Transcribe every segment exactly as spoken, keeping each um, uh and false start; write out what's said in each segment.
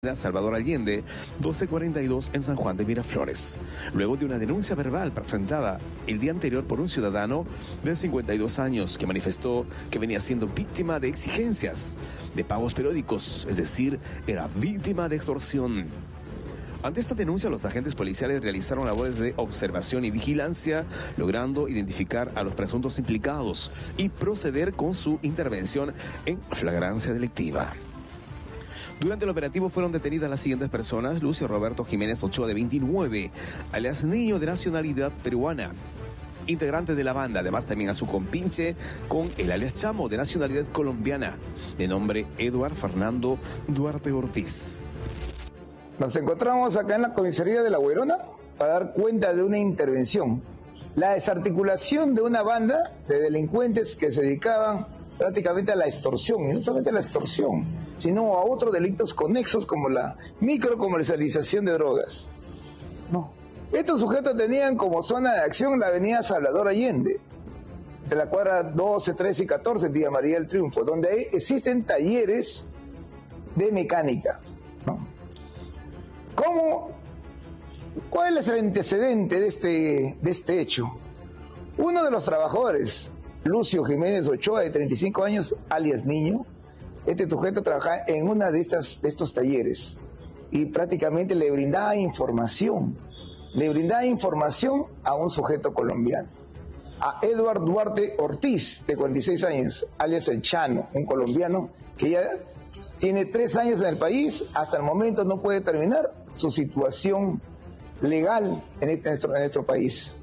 Salvador Allende, doce cuarenta y dos en San Juan de Miraflores, luego de una denuncia verbal presentada el día anterior por un ciudadano de cincuenta y dos años que manifestó que venía siendo víctima de exigencias de pagos periódicos, es decir, era víctima de extorsión. Ante esta denuncia, los agentes policiales realizaron labores de observación y vigilancia, logrando identificar a los presuntos implicados y proceder con su intervención en flagrancia delictiva. Durante el operativo fueron detenidas las siguientes personas: Lucio Roberto Jiménez Ochoa, de veintinueve, alias Niño, de nacionalidad peruana, integrante de la banda. Además, también a su compinche con el alias Chamo, de nacionalidad colombiana, de nombre Eduard Fernando Duarte Ortiz. Nos encontramos acá en la comisaría de La Guairona para dar cuenta de una intervención, la desarticulación de una banda de delincuentes que se dedicaban prácticamente a la extorsión, y no solamente a la extorsión, sino a otros delitos conexos como la microcomercialización de drogas. No. Estos sujetos tenían como zona de acción la avenida Salvador Allende, de la cuadra doce, trece y catorce, Vía María del Triunfo, donde existen talleres de mecánica, ¿no? ¿Cómo? ¿Cuál es el antecedente de este, de este hecho? Uno de los trabajadores, Lucio Jiménez Ochoa, de treinta y cinco años, alias Niño, este sujeto trabajaba en una de, estas, de estos talleres y prácticamente le brindaba información, le brindaba información a un sujeto colombiano, a Eduard Duarte Ortiz, de cuarenta y seis años, alias El Chano, un colombiano que ya tiene tres años en el país, hasta el momento no puede terminar su situación legal en, este, en, nuestro, en nuestro país.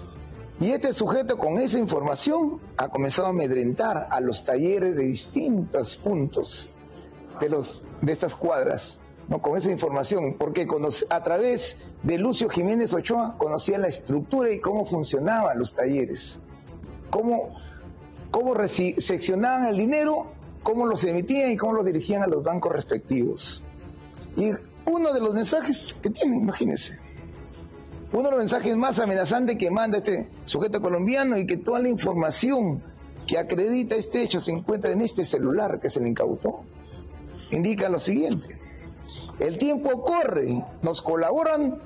Y este sujeto, con esa información, ha comenzado a amedrentar a los talleres de distintos puntos de, los, de estas cuadras, ¿no? Con esa información, porque conoce, a través de Lucio Jiménez Ochoa conocía la estructura y cómo funcionaban los talleres, cómo, cómo seccionaban el dinero, cómo los emitían y cómo los dirigían a los bancos respectivos. Y uno de los mensajes que tiene, imagínense, uno de los mensajes más amenazantes que manda este sujeto colombiano, y que toda la información que acredita este hecho se encuentra en este celular que se le incautó, indica lo siguiente: el tiempo corre, nos colaboran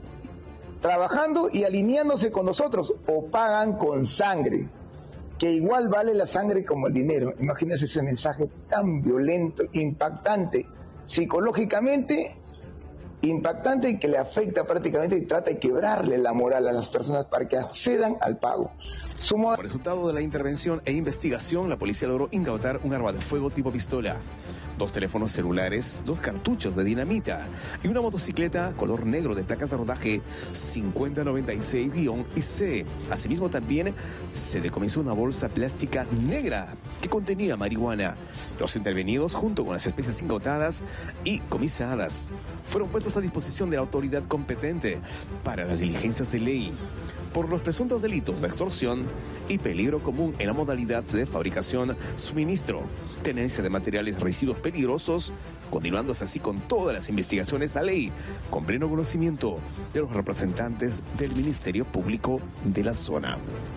trabajando y alineándose con nosotros, o pagan con sangre, que igual vale la sangre como el dinero. Imagínense ese mensaje tan violento, impactante, psicológicamente impactante, y que le afecta prácticamente y trata de quebrarle la moral a las personas para que accedan al pago. Sumo... Como resultado de la intervención e investigación, la policía logró incautar un arma de fuego tipo pistola, dos teléfonos celulares, dos cartuchos de dinamita y una motocicleta color negro de placas de rodaje cincuenta noventa y seis I C. Asimismo, también se decomisó una bolsa plástica negra que contenía marihuana. Los intervenidos, junto con las especies incautadas y comisadas, fueron puestos a disposición de la autoridad competente para las diligencias de ley por los presuntos delitos de extorsión y peligro común en la modalidad de fabricación, suministro, tenencia de materiales residuos peligrosos, continuándose así con todas las investigaciones a ley, con pleno conocimiento de los representantes del Ministerio Público de la zona.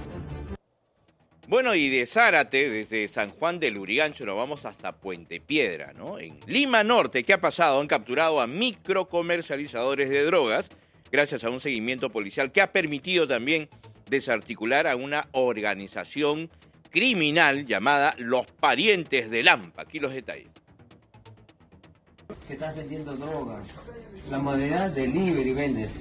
Bueno, y de Zárate, desde San Juan del Lurigancho, nos vamos hasta Puente Piedra, ¿no? En Lima Norte, ¿qué ha pasado? Han capturado a microcomercializadores de drogas, gracias a un seguimiento policial que ha permitido también desarticular a una organización criminal llamada Los Parientes de Lampa. Aquí los detalles. Que estás vendiendo drogas. La modalidad delivery vendes.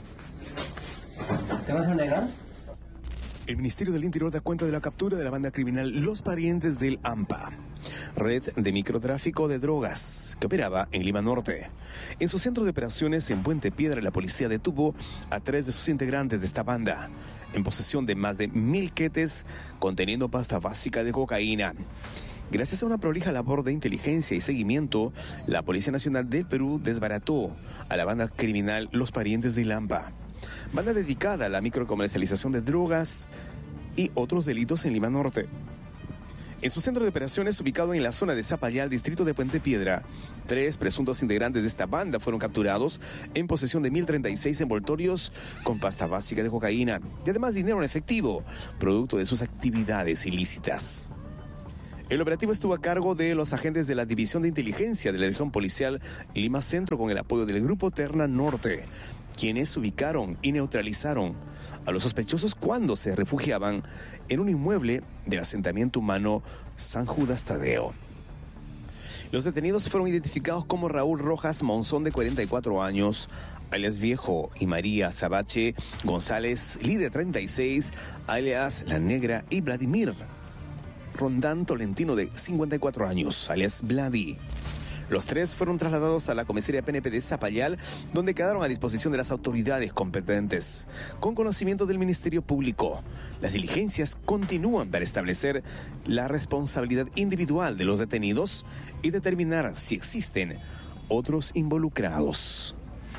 ¿Te vas a negar? El Ministerio del Interior da cuenta de la captura de la banda criminal Los Parientes del AMPA, red de microtráfico de drogas que operaba en Lima Norte. En su centro de operaciones en Puente Piedra, la policía detuvo a tres de sus integrantes de esta banda, en posesión de más de mil quetes conteniendo pasta básica de cocaína. Gracias a una prolija labor de inteligencia y seguimiento, la Policía Nacional del Perú desbarató a la banda criminal Los Parientes del AMPA, banda dedicada a la microcomercialización de drogas y otros delitos en Lima Norte. En su centro de operaciones, ubicado en la zona de Zapallar, distrito de Puente Piedra, tres presuntos integrantes de esta banda fueron capturados en posesión de mil treinta y seis envoltorios con pasta básica de cocaína y además dinero en efectivo, producto de sus actividades ilícitas. El operativo estuvo a cargo de los agentes de la División de Inteligencia de la Región Policial Lima Centro con el apoyo del Grupo Terna Norte, quienes ubicaron y neutralizaron a los sospechosos cuando se refugiaban en un inmueble del asentamiento humano San Judas Tadeo. Los detenidos fueron identificados como Raúl Rojas Monzón, de cuarenta y cuatro años, alias Viejo, y María Sabache González Lee, de treinta y seis, alias La Negra, y Vladimir Rondán Tolentino, de cincuenta y cuatro años, alias Vladi. Los tres fueron trasladados a la comisaría P N P de Zapallar, donde quedaron a disposición de las autoridades competentes, con conocimiento del Ministerio Público. Las diligencias continúan para establecer la responsabilidad individual de los detenidos y determinar si existen otros involucrados.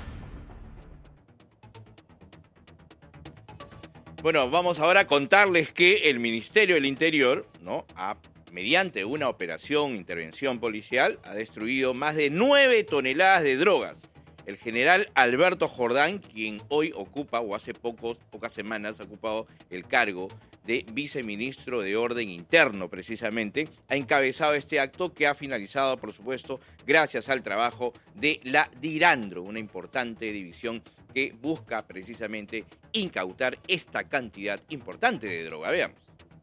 Bueno, vamos ahora a contarles que el Ministerio del Interior, ¿no?, ha mediante una operación, intervención policial, ha destruido más de nueve toneladas de drogas. El general Alberto Jordán, quien hoy ocupa, o hace pocos, pocas semanas ha ocupado el cargo de viceministro de Orden Interno, precisamente, ha encabezado este acto que ha finalizado, por supuesto, gracias al trabajo de la Dirandro, una importante división que busca precisamente incautar esta cantidad importante de droga. Veamos.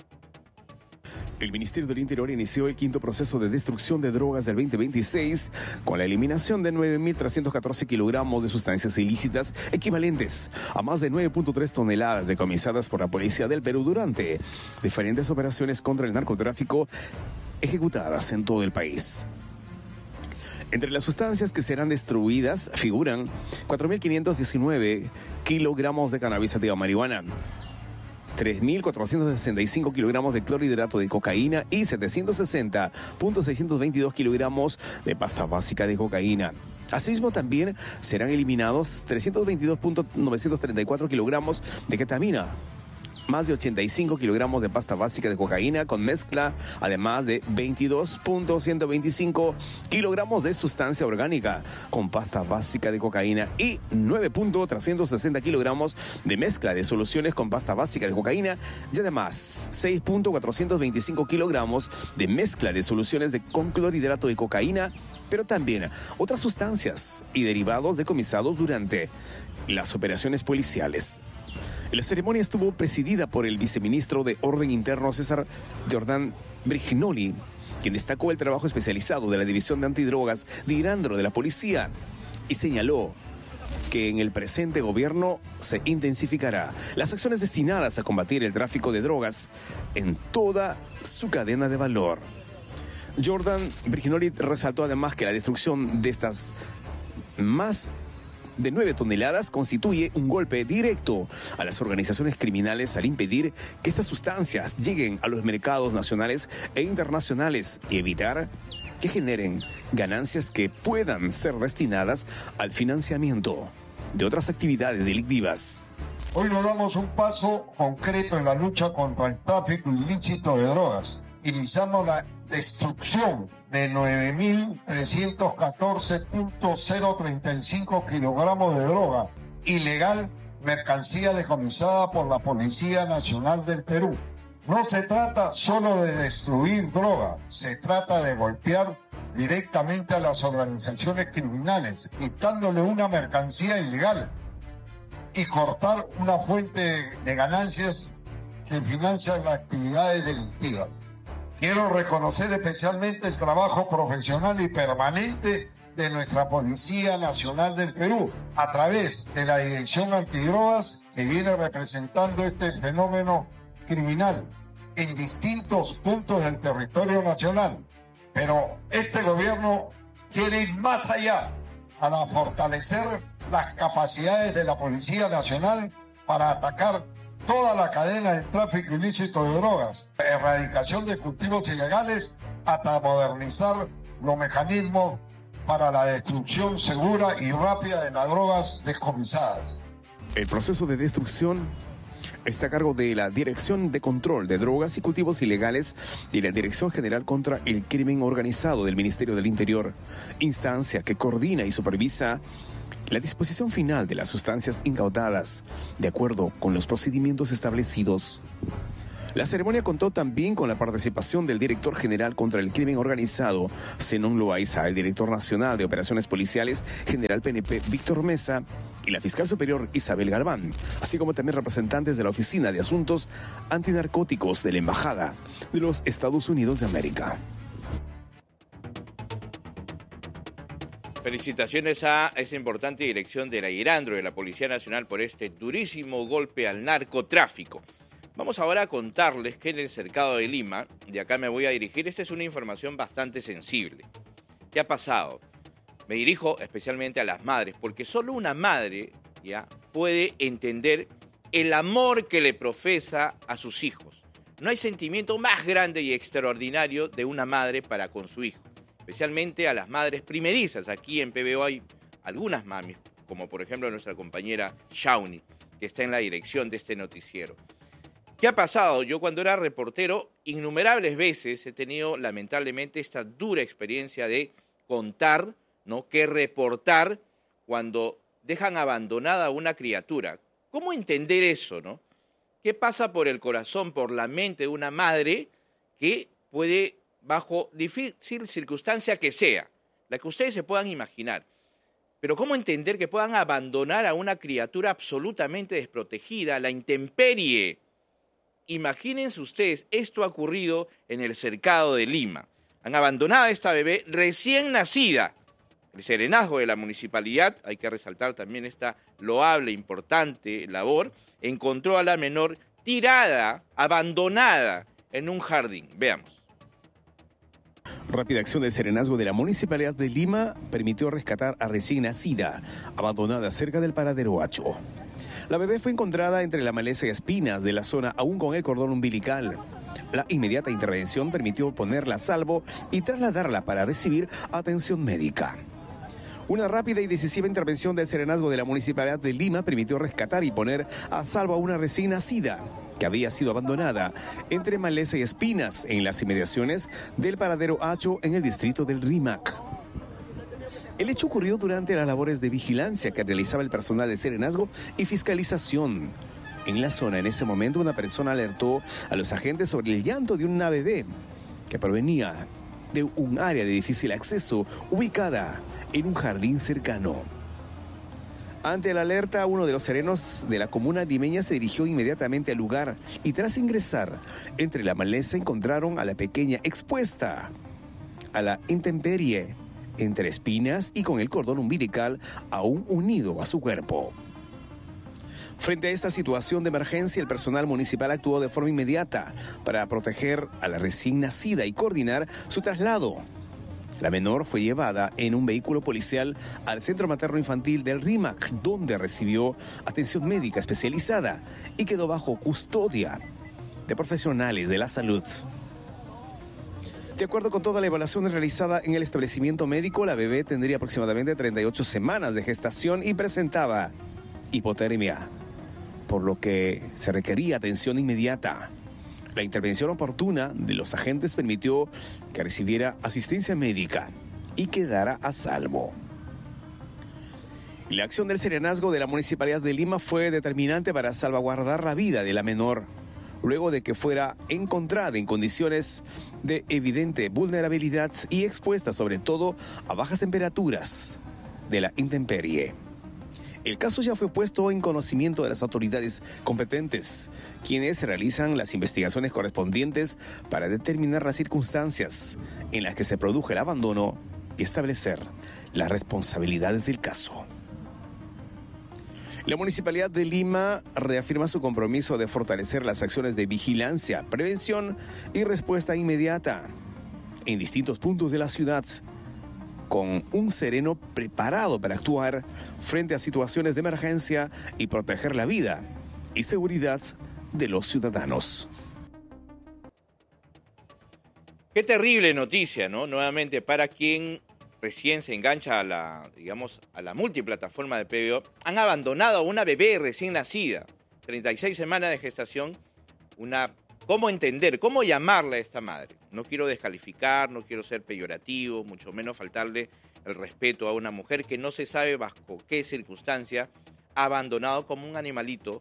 El Ministerio del Interior inició el quinto proceso de destrucción de drogas del veinte veintiséis con la eliminación de nueve mil trescientos catorce kilogramos de sustancias ilícitas equivalentes a más de nueve punto tres toneladas decomisadas por la Policía del Perú durante diferentes operaciones contra el narcotráfico ejecutadas en todo el país. Entre las sustancias que serán destruidas figuran cuatro mil quinientos diecinueve kilogramos de cannabis sativa marihuana, tres mil cuatrocientos sesenta y cinco kilogramos de clorhidrato de cocaína y setecientos sesenta punto seiscientos veintidós kilogramos de pasta básica de cocaína. Asimismo, también serán eliminados trescientos veintidós punto novecientos treinta y cuatro kilogramos de ketamina, más de ochenta y cinco kilogramos de pasta básica de cocaína con mezcla, además de veintidós punto ciento veinticinco kilogramos de sustancia orgánica con pasta básica de cocaína y nueve punto trescientos sesenta kilogramos de mezcla de soluciones con pasta básica de cocaína y además seis punto cuatrocientos veinticinco kilogramos de mezcla de soluciones de, con clorhidrato de cocaína, pero también otras sustancias y derivados decomisados durante las operaciones policiales. La ceremonia estuvo presidida por el viceministro de Orden Interno, César Jordán Brignoli, quien destacó el trabajo especializado de la División de Antidrogas de Dirandro de la Policía y señaló que en el presente gobierno se intensificará las acciones destinadas a combatir el tráfico de drogas en toda su cadena de valor. Jordán Brignoli resaltó además que la destrucción de estas más de nueve toneladas constituye un golpe directo a las organizaciones criminales al impedir que estas sustancias lleguen a los mercados nacionales e internacionales y evitar que generen ganancias que puedan ser destinadas al financiamiento de otras actividades delictivas. Hoy nos damos un paso concreto en la lucha contra el tráfico ilícito de drogas. Iniciamos la destrucción de nueve mil trescientos catorce punto cero treinta y cinco kilogramos de droga ilegal, mercancía decomisada por la Policía Nacional del Perú. No se trata solo de destruir droga, se trata de golpear directamente a las organizaciones criminales, quitándole una mercancía ilegal y cortar una fuente de ganancias que financia las actividades delictivas. Quiero reconocer especialmente el trabajo profesional y permanente de nuestra Policía Nacional del Perú, a través de la Dirección Antidrogas, que viene representando este fenómeno criminal en distintos puntos del territorio nacional. Pero este gobierno quiere ir más allá para fortalecer las capacidades de la Policía Nacional para atacar toda la cadena del tráfico ilícito de drogas, erradicación de cultivos ilegales, hasta modernizar los mecanismos para la destrucción segura y rápida de las drogas decomisadas. El proceso de destrucción está a cargo de la Dirección de Control de Drogas y Cultivos Ilegales y la Dirección General contra el Crimen Organizado del Ministerio del Interior, instancia que coordina y supervisa la disposición final de las sustancias incautadas, de acuerdo con los procedimientos establecidos. La ceremonia contó también con la participación del director general contra el crimen organizado, Zenón Loaiza, el director nacional de operaciones policiales, general P N P Víctor Mesa, y la fiscal superior Isabel Galván, así como también representantes de la Oficina de Asuntos Antinarcóticos de la Embajada de los Estados Unidos de América. Felicitaciones a esa importante dirección de la IRANDRO, de la Policía Nacional, por este durísimo golpe al narcotráfico. Vamos ahora a contarles que en el cercado de Lima, de acá me voy a dirigir, esta es una información bastante sensible. ¿Qué ha pasado? Me dirijo especialmente a las madres, porque solo una madre ya puede entender el amor que le profesa a sus hijos. No hay sentimiento más grande y extraordinario de una madre para con su hijo, especialmente a las madres primerizas. Aquí en P B O hay algunas mamis, como por ejemplo nuestra compañera Shauni, que está en la dirección de este noticiero. ¿Qué ha pasado? Yo cuando era reportero, innumerables veces he tenido lamentablemente esta dura experiencia de contar, ¿no?, que reportar cuando dejan abandonada a una criatura. ¿Cómo entender eso, no? ¿Qué pasa por el corazón, por la mente de una madre que puede, bajo difícil circunstancia que sea, la que ustedes se puedan imaginar, pero cómo entender que puedan abandonar a una criatura absolutamente desprotegida, a la intemperie? Imagínense ustedes, esto ha ocurrido en el cercado de Lima. Han abandonado a esta bebé recién nacida. El serenazgo de la municipalidad, hay que resaltar también esta loable, importante labor, encontró a la menor tirada, abandonada en un jardín. Veamos. Rápida acción del serenazgo de la Municipalidad de Lima permitió rescatar a recién nacida, abandonada cerca del paradero Hacho. La bebé fue encontrada entre la maleza y espinas de la zona, aún con el cordón umbilical. La inmediata intervención permitió ponerla a salvo y trasladarla para recibir atención médica. Una rápida y decisiva intervención del serenazgo de la Municipalidad de Lima permitió rescatar y poner a salvo a una recién nacida que había sido abandonada entre maleza y espinas en las inmediaciones del paradero Hacho en el distrito del Rímac. El hecho ocurrió durante las labores de vigilancia que realizaba el personal de serenazgo y fiscalización. En la zona, en ese momento, una persona alertó a los agentes sobre el llanto de una bebé que provenía de un área de difícil acceso ubicada en un jardín cercano. Ante la alerta, uno de los serenos de la comuna limeña se dirigió inmediatamente al lugar y tras ingresar entre la maleza encontraron a la pequeña expuesta a la intemperie, entre espinas y con el cordón umbilical aún unido a su cuerpo. Frente a esta situación de emergencia, el personal municipal actuó de forma inmediata para proteger a la recién nacida y coordinar su traslado. La menor fue llevada en un vehículo policial al Centro Materno Infantil del Rímac, donde recibió atención médica especializada y quedó bajo custodia de profesionales de la salud. De acuerdo con toda la evaluación realizada en el establecimiento médico, la bebé tendría aproximadamente treinta y ocho semanas de gestación y presentaba hipotermia, por lo que se requería atención inmediata. La intervención oportuna de los agentes permitió que recibiera asistencia médica y quedara a salvo. La acción del serenazgo de la Municipalidad de Lima fue determinante para salvaguardar la vida de la menor, luego de que fuera encontrada en condiciones de evidente vulnerabilidad y expuesta sobre todo a bajas temperaturas de la intemperie. El caso ya fue puesto en conocimiento de las autoridades competentes, quienes realizan las investigaciones correspondientes para determinar las circunstancias en las que se produjo el abandono y establecer las responsabilidades del caso. La Municipalidad de Lima reafirma su compromiso de fortalecer las acciones de vigilancia, prevención y respuesta inmediata en distintos puntos de la ciudad, con un sereno preparado para actuar frente a situaciones de emergencia y proteger la vida y seguridad de los ciudadanos. Qué terrible noticia, ¿no? Nuevamente, para quien recién se engancha a la, digamos, a la multiplataforma de P B O, han abandonado a una bebé recién nacida, treinta y seis semanas de gestación, una... ¿Cómo entender, cómo llamarle a esta madre? No quiero descalificar, no quiero ser peyorativo, mucho menos faltarle el respeto a una mujer que no se sabe bajo qué circunstancia ha abandonado como un animalito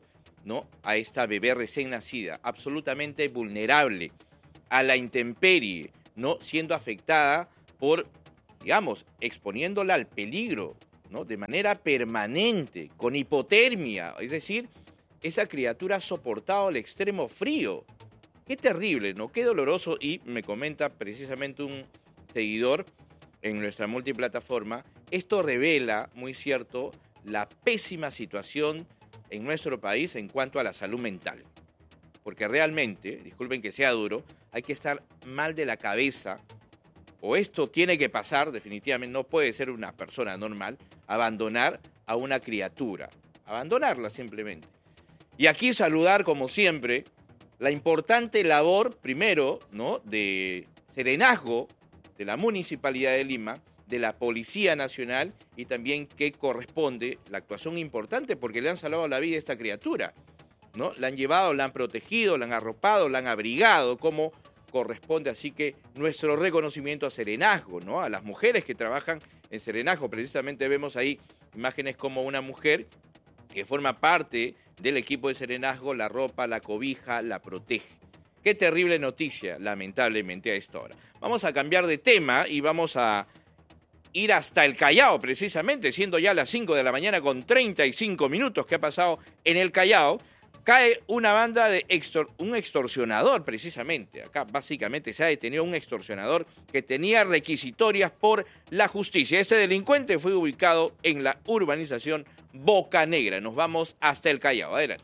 ¿no?, a esta bebé recién nacida, absolutamente vulnerable a la intemperie, ¿no?, siendo afectada por, digamos, exponiéndola al peligro, ¿no?, de manera permanente, con hipotermia, es decir, esa criatura ha soportado el extremo frío. Qué terrible, ¿no?, qué doloroso. Y me comenta precisamente un seguidor en nuestra multiplataforma, esto revela, muy cierto, la pésima situación en nuestro país en cuanto a la salud mental. Porque realmente, disculpen que sea duro, hay que estar mal de la cabeza, o esto tiene que pasar, definitivamente no puede ser una persona normal, abandonar a una criatura, abandonarla simplemente. Y aquí saludar, como siempre, la importante labor, primero, ¿no?, de serenazgo de la Municipalidad de Lima, de la Policía Nacional, y también que corresponde la actuación importante porque le han salvado la vida a esta criatura, ¿no? La han llevado, la han protegido, la han arropado, la han abrigado como corresponde. Así que nuestro reconocimiento a Serenazgo, ¿no?, a las mujeres que trabajan en Serenazgo. Precisamente vemos ahí imágenes como una mujer que forma parte del equipo de Serenazgo, la ropa, la cobija, la protege. Qué terrible noticia, lamentablemente, a esta hora. Vamos a cambiar de tema y vamos a ir hasta el Callao, precisamente, siendo ya las cinco de la mañana con treinta y cinco minutos. ¿Qué ha pasado en el Callao? Cae una banda de extor- un extorsionador, precisamente. Acá básicamente se ha detenido un extorsionador que tenía requisitorias por la justicia. Este delincuente fue ubicado en la urbanización Boca Negra. Nos vamos hasta el Callao. Adelante.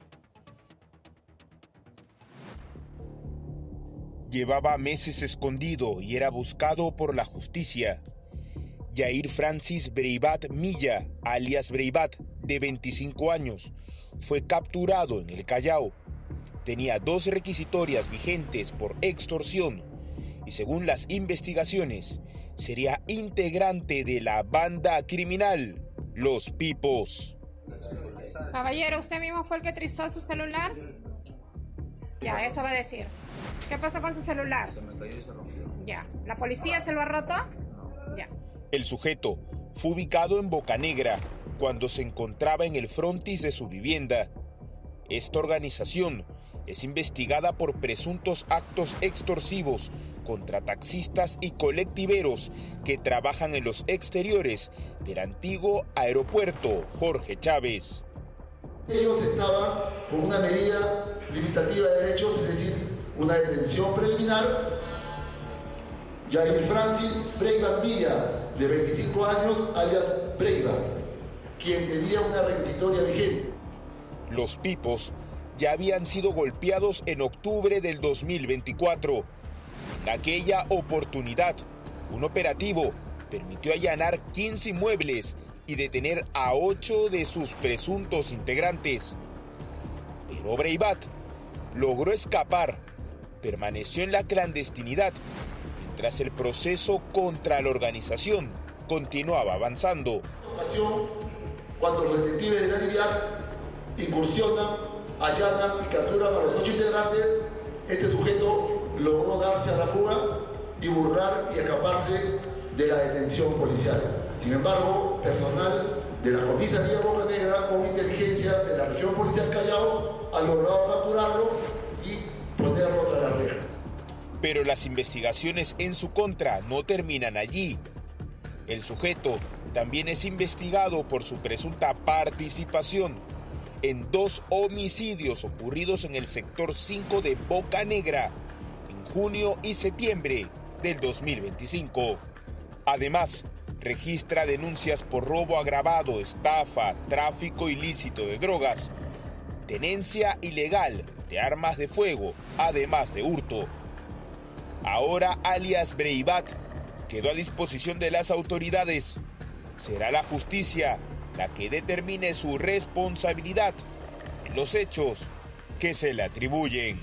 Llevaba meses escondido y era buscado por la justicia. Yair Francis Breibat Milla, alias Breibat, de veinticinco años, fue capturado en el Callao. Tenía dos requisitorias vigentes por extorsión y, según las investigaciones, sería integrante de la banda criminal Los Pipos. Caballero, ¿usted mismo fue el que trizó su celular? Ya, eso va a decir. ¿Qué pasó con su celular? Se me cayó y se rompió. Ya. ¿La policía se lo ha roto? No. Ya. El sujeto fue ubicado en Boca Negra cuando se encontraba en el frontis de su vivienda. Esta organización es investigada por presuntos actos extorsivos contra taxistas y colectiveros que trabajan en los exteriores del antiguo aeropuerto Jorge Chávez. Ellos estaban con una medida limitativa de derechos, es decir, una detención preliminar. Yair Francis Breibat Villa, de veinticinco años, alias Breibat, quien tenía una requisitoria vigente. Los Pipos ya habían sido golpeados en octubre del dos mil veinticuatro. En aquella oportunidad, un operativo permitió allanar quince inmuebles y detener a ocho de sus presuntos integrantes. Pero Breibat logró escapar, permaneció en la clandestinidad, mientras el proceso contra la organización continuaba avanzando. En esta ocasión, cuando los detectives de la D I V I A incursionan, allanan y capturan a los ocho integrantes, este sujeto logró darse a la fuga y burlar y escaparse de la detención policial. Sin embargo, personal de la comisaría Boca Negra, con inteligencia de la región policial Callao, ha logrado capturarlo y ponerlo tras las rejas. Pero las investigaciones en su contra no terminan allí. El sujeto también es investigado por su presunta participación en dos homicidios ocurridos en el sector cinco de Boca Negra en junio y septiembre del dos mil veinticinco. Además, registra denuncias por robo agravado, estafa, tráfico ilícito de drogas, tenencia ilegal de armas de fuego, además de hurto. Ahora, alias Breibat, quedó a disposición de las autoridades. Será la justicia la que determine su responsabilidad en los hechos que se le atribuyen.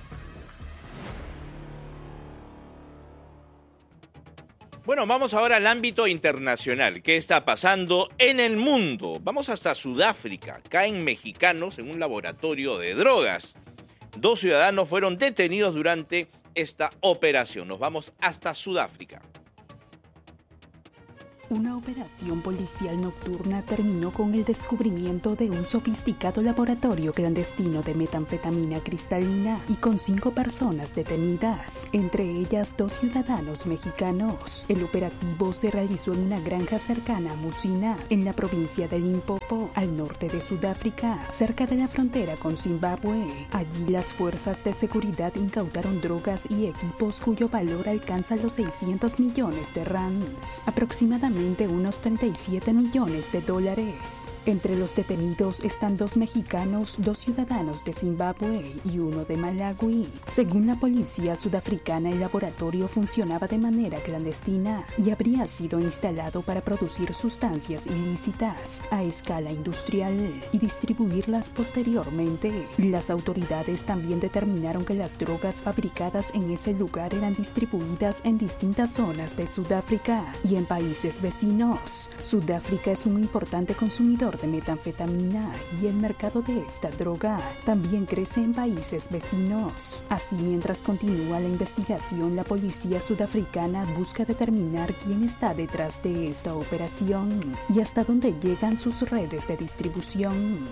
Bueno, vamos ahora al ámbito internacional. ¿Qué está pasando en el mundo? Vamos hasta Sudáfrica. Caen mexicanos en un laboratorio de drogas. Dos ciudadanos fueron detenidos durante esta operación. Nos vamos hasta Sudáfrica. Una operación policial nocturna terminó con el descubrimiento de un sofisticado laboratorio clandestino de metanfetamina cristalina y con cinco personas detenidas, entre ellas dos ciudadanos mexicanos. El operativo se realizó en una granja cercana a Musina, en la provincia de Limpopo, al norte de Sudáfrica, cerca de la frontera con Zimbabue. Allí las fuerzas de seguridad incautaron drogas y equipos cuyo valor alcanza los seiscientos millones de rands, aproximadamente unos treinta y siete millones de dólares. Entre los detenidos están dos mexicanos, dos ciudadanos de Zimbabue y uno de Malawi. Según la policía sudafricana, el laboratorio funcionaba de manera clandestina y habría sido instalado para producir sustancias ilícitas a escala industrial y distribuirlas posteriormente. Las autoridades también determinaron que las drogas fabricadas en ese lugar eran distribuidas en distintas zonas de Sudáfrica y en países vecinos. Sudáfrica es un importante consumidor de metanfetamina y el mercado de esta droga también crece en países vecinos. Así, mientras continúa la investigación, la policía sudafricana busca determinar quién está detrás de esta operación y hasta dónde llegan sus redes de distribución.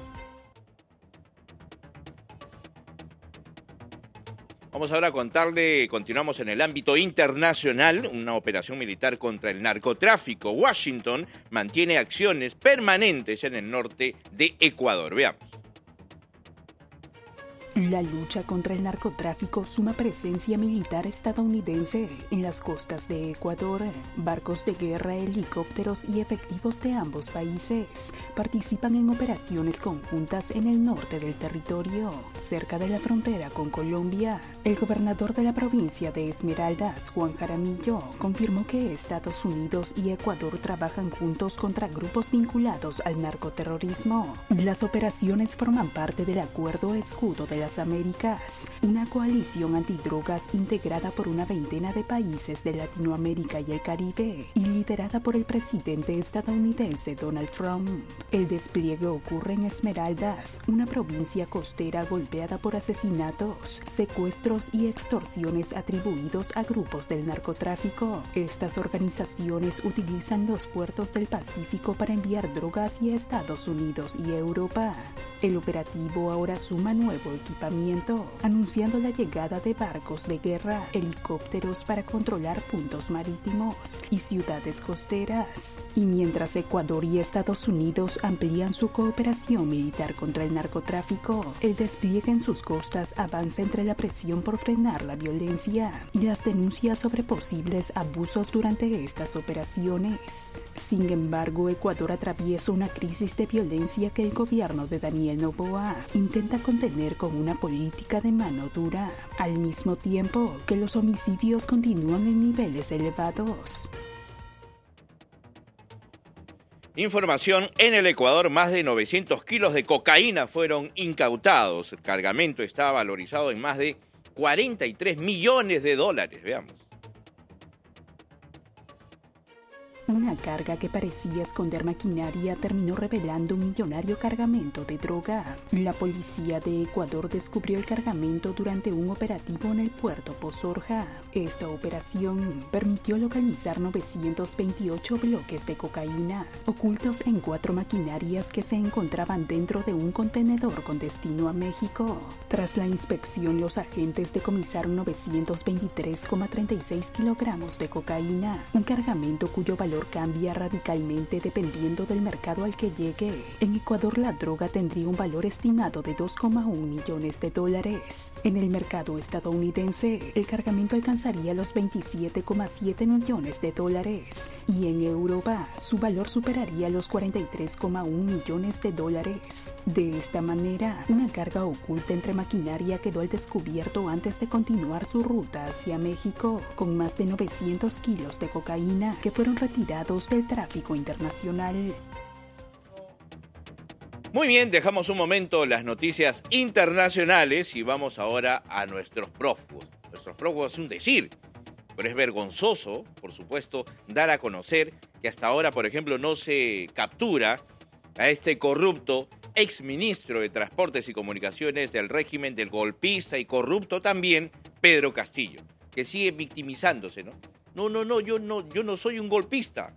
Vamos ahora a contarle, continuamos en el ámbito internacional, una operación militar contra el narcotráfico. Washington mantiene acciones permanentes en el norte de Ecuador. Veamos. La lucha contra el narcotráfico suma presencia militar estadounidense en las costas de Ecuador. Barcos de guerra, helicópteros y efectivos de ambos países participan en operaciones conjuntas en el norte del territorio, cerca de la frontera con Colombia. El gobernador de la provincia de Esmeraldas, Juan Jaramillo, confirmó que Estados Unidos y Ecuador trabajan juntos contra grupos vinculados al narcoterrorismo. Las operaciones forman parte del Acuerdo Escudo de las Américas, una coalición antidrogas integrada por una veintena de países de Latinoamérica y el Caribe y liderada por el presidente estadounidense Donald Trump. El despliegue ocurre en Esmeraldas, una provincia costera golpeada por asesinatos, secuestros y extorsiones atribuidos a grupos del narcotráfico. Estas organizaciones utilizan los puertos del Pacífico para enviar drogas a Estados Unidos y Europa. El operativo ahora suma nuevo equipamiento, anunciando la llegada de barcos de guerra, helicópteros para controlar puntos marítimos y ciudades costeras. Y mientras Ecuador y Estados Unidos amplían su cooperación militar contra el narcotráfico, el despliegue en sus costas avanza entre la presión por frenar la violencia y las denuncias sobre posibles abusos durante estas operaciones. Sin embargo, Ecuador atraviesa una crisis de violencia que el gobierno de Daniel Noboa intenta contener con una política de mano dura, al mismo tiempo que los homicidios continúan en niveles elevados. Información: en el Ecuador, más de novecientos kilos de cocaína fueron incautados. El cargamento está valorizado en más de cuarenta y tres millones de dólares. Veamos. Una carga que parecía esconder maquinaria terminó revelando un millonario cargamento de droga. La policía de Ecuador descubrió el cargamento durante un operativo en el puerto Pozorja. Esta operación permitió localizar novecientos veintiocho bloques de cocaína, ocultos en cuatro maquinarias que se encontraban dentro de un contenedor con destino a México. Tras la inspección, los agentes decomisaron novecientos veintitrés coma treinta y seis kilogramos de cocaína, un cargamento cuyo valor cambia radicalmente dependiendo del mercado al que llegue. En Ecuador, la droga tendría un valor estimado de dos coma uno millones de dólares. En el mercado estadounidense, el cargamento alcanzaría los veintisiete coma siete millones de dólares y en Europa, su valor superaría los cuarenta y tres coma uno millones de dólares. De esta manera, una carga oculta entre maquinaria quedó al descubierto antes de continuar su ruta hacia México, con más de novecientos kilos de cocaína que fueron retirados del tráfico internacional. Muy bien, dejamos un momento las noticias internacionales y vamos ahora a nuestros prófugos. Nuestros prófugos es un decir, pero es vergonzoso, por supuesto, dar a conocer que hasta ahora, por ejemplo, no se captura a este corrupto exministro de Transportes y Comunicaciones del régimen del golpista y corrupto también, Pedro Castillo, que sigue victimizándose, ¿no? No, no, no, yo no, yo no soy un golpista.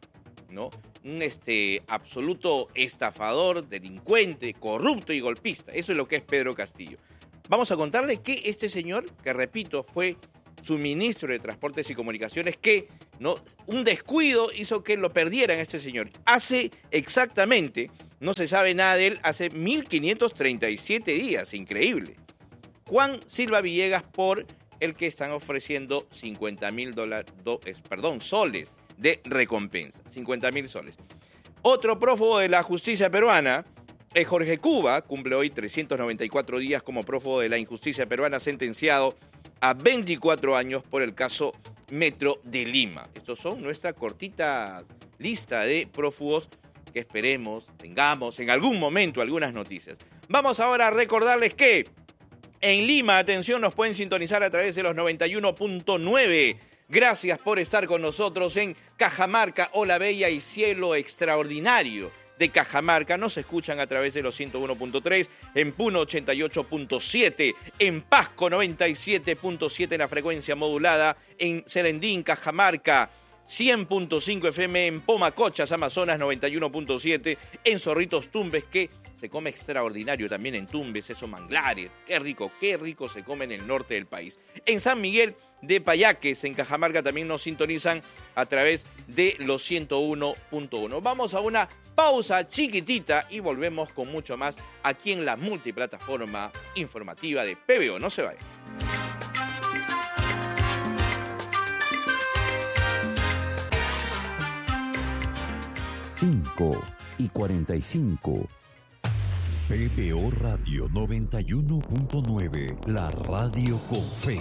¿no? Un este, absoluto estafador, delincuente, corrupto y golpista. Eso es lo que es Pedro Castillo. Vamos a contarle que este señor, que repito, fue su ministro de Transportes y Comunicaciones, que no, un descuido hizo que lo perdieran a este señor. Hace exactamente, no se sabe nada de él, hace mil quinientos treinta y siete días, increíble. Juan Silva Villegas, por el que están ofreciendo cincuenta mil dólares, perdón, soles de recompensa, cincuenta mil soles. Otro prófugo de la justicia peruana es Jorge Cuba, cumple hoy trescientos noventa y cuatro días como prófugo de la injusticia peruana, sentenciado a veinticuatro años por el caso Metro de Lima. Estos son nuestra cortita lista de prófugos que esperemos tengamos en algún momento algunas noticias. Vamos ahora a recordarles que en Lima, atención, nos pueden sintonizar a través de los noventa y uno punto nueve. Gracias por estar con nosotros en Cajamarca, Ola Bella y Cielo Extraordinario de Cajamarca. Nos escuchan a través de los ciento uno punto tres, en Puno ochenta y ocho punto siete, en Pasco noventa y siete punto siete en la frecuencia modulada, en Serendín, Cajamarca cien punto cinco F M, en Pomacochas, Amazonas noventa y uno punto siete, en Zorritos Tumbes, que se come extraordinario también en Tumbes, esos manglares, qué rico, qué rico se come en el norte del país. En San Miguel de Payaques, en Cajamarca, también nos sintonizan a través de los ciento uno punto uno. Vamos a una pausa chiquitita y volvemos con mucho más aquí en la multiplataforma informativa de P B O. No se vayan. cinco y cuarenta y cinco. P B O Radio noventa y uno punto nueve, la radio con fe.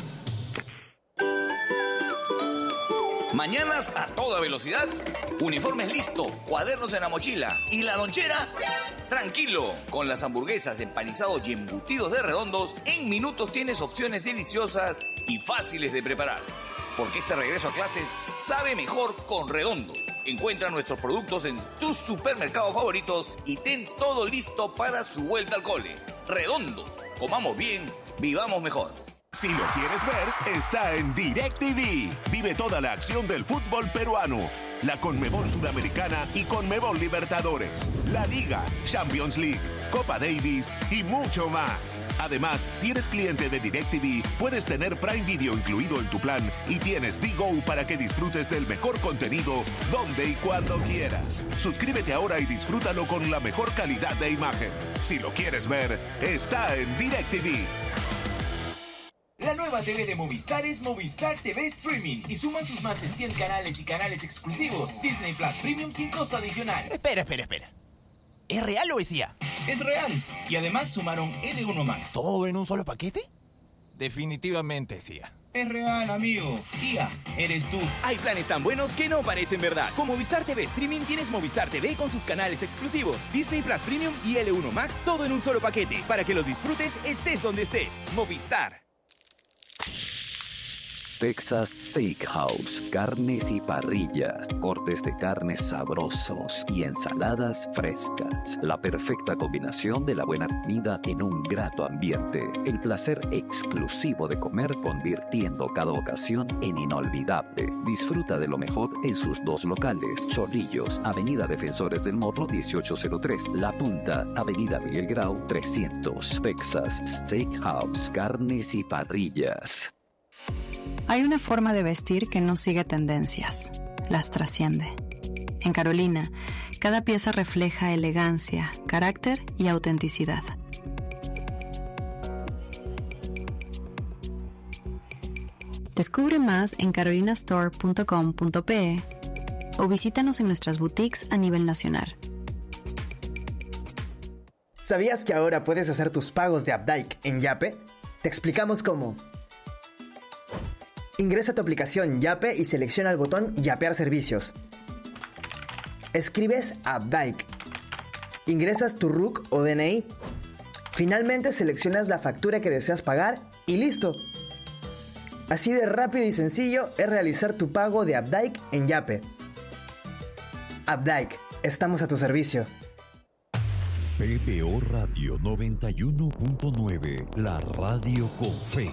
Mañanas a toda velocidad, uniformes listos, cuadernos en la mochila y la lonchera. Tranquilo, con las hamburguesas, empanizados y embutidos de Redondos, en minutos tienes opciones deliciosas y fáciles de preparar. Porque este regreso a clases sabe mejor con Redondos. Encuentra nuestros productos en tus supermercados favoritos y ten todo listo para su vuelta al cole. Redondos, comamos bien, vivamos mejor. Si lo quieres ver, está en DirecTV. Vive toda la acción del fútbol peruano, la Conmebol Sudamericana y Conmebol Libertadores, la Liga, Champions League, Copa Davis y mucho más. Además, si eres cliente de DirecTV, puedes tener Prime Video incluido en tu plan y tienes D-Go para que disfrutes del mejor contenido donde y cuando quieras. Suscríbete ahora y disfrútalo con la mejor calidad de imagen. Si lo quieres ver, está en DirecTV. La nueva T V de Movistar es Movistar T V Streaming y suman sus más de cien canales y canales exclusivos. Disney Plus Premium sin costo adicional. Espera, espera, espera. ¿Es real o es I A? Es real. Y además sumaron L uno Max. ¿Todo en un solo paquete? Definitivamente es I A. Es real, amigo. I A, eres tú. Hay planes tan buenos que no parecen verdad. Con Movistar T V Streaming tienes Movistar T V con sus canales exclusivos, Disney Plus Premium y L uno Max, todo en un solo paquete, para que los disfrutes estés donde estés. Movistar. Texas Steakhouse, carnes y parrillas, cortes de carnes sabrosos y ensaladas frescas. La perfecta combinación de la buena comida en un grato ambiente. El placer exclusivo de comer, convirtiendo cada ocasión en inolvidable. Disfruta de lo mejor en sus dos locales. Chorrillos, Avenida Defensores del Morro dieciocho cero tres. La Punta, Avenida Miguel Grau trescientos. Texas Steakhouse, carnes y parrillas. Hay una forma de vestir que no sigue tendencias, las trasciende. En Carolina, cada pieza refleja elegancia, carácter y autenticidad. Descubre más en carolina store punto com punto pe o visítanos en nuestras boutiques a nivel nacional. ¿Sabías que ahora puedes hacer tus pagos de Updike en Yape? Te explicamos cómo. Ingresa a tu aplicación Yape y selecciona el botón Yapear servicios. Escribes Updike. Ingresas tu R U C o D N I. Finalmente seleccionas la factura que deseas pagar y ¡listo! Así de rápido y sencillo es realizar tu pago de Updike en Yape. Updike, estamos a tu servicio. P B O Radio noventa y uno punto nueve, la radio con fe.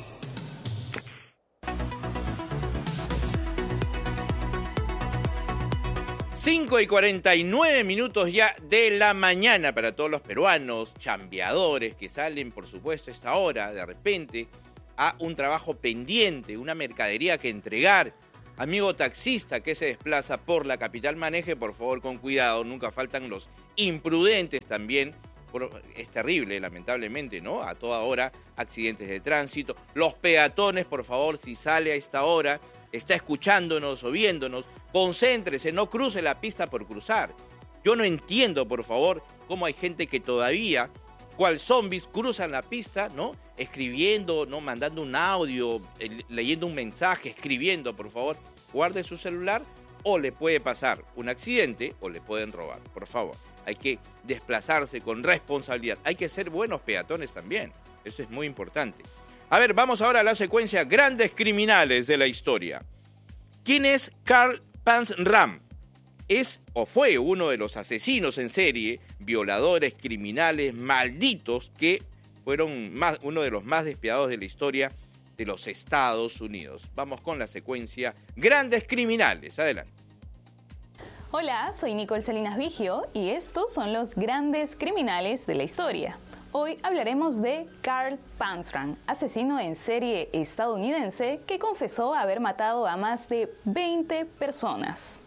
cinco y cuarenta y nueve minutos ya de la mañana para todos los peruanos, chambeadores que salen, por supuesto, a esta hora, de repente, a un trabajo pendiente, una mercadería que entregar. Amigo taxista que se desplaza por la capital, maneje por favor con cuidado, nunca faltan los imprudentes también. Es terrible, lamentablemente, ¿no? A toda hora, accidentes de tránsito. Los peatones, por favor, si sale a esta hora, está escuchándonos o viéndonos, concéntrese, no cruce la pista por cruzar. Yo no entiendo, por favor, cómo hay gente que todavía, cual zombies, cruzan la pista, ¿no? Escribiendo, ¿no? Mandando un audio, eh, leyendo un mensaje, escribiendo, por favor. Guarde su celular o le puede pasar un accidente o le pueden robar, por favor. Hay que desplazarse con responsabilidad. Hay que ser buenos peatones también. Eso es muy importante. A ver, vamos ahora a la secuencia Grandes Criminales de la Historia. ¿Quién es Carl Panzram? Es o fue uno de los asesinos en serie, violadores, criminales, malditos, que fueron más, uno de los más despiadados de la historia de los Estados Unidos. Vamos con la secuencia Grandes Criminales. Adelante. Hola, soy Nicole Salinas Vigio y estos son los grandes criminales de la historia. Hoy hablaremos de Carl Panzram, asesino en serie estadounidense que confesó haber matado a más de veinte personas.